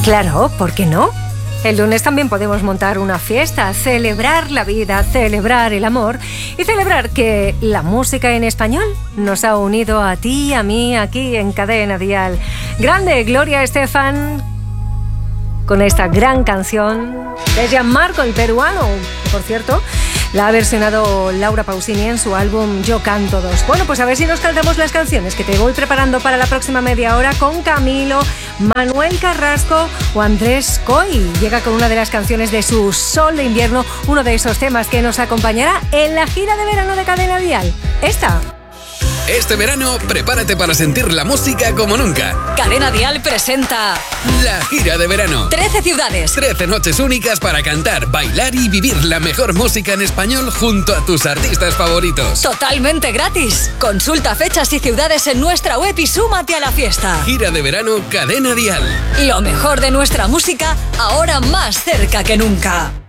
Claro, ¿por qué no? El lunes también podemos montar una fiesta, celebrar la vida, celebrar el amor y celebrar que la música en español nos ha unido a ti y a mí aquí en Cadena Dial. Grande Gloria Estefan con esta gran canción de Gianmarco el peruano, que por cierto la ha versionado Laura Pausini en su álbum Yo Canto 2. Bueno, pues a ver si nos cantamos las canciones que te voy preparando para la próxima media hora con Camilo, Manuel Carrasco o Andrés Coy. Llega con una de las canciones de su Sol de Invierno, uno de esos temas que nos acompañará en la gira de verano de Cadena Dial. Esta. Este verano, prepárate para sentir la música como nunca. Cadena Dial presenta la gira de verano. 13 ciudades. 13 noches únicas para cantar, bailar y vivir la mejor música en español junto a tus artistas favoritos. Totalmente gratis. Consulta fechas y ciudades en nuestra web y súmate a la fiesta. Gira de verano Cadena Dial. Lo mejor de nuestra música, ahora más cerca que nunca.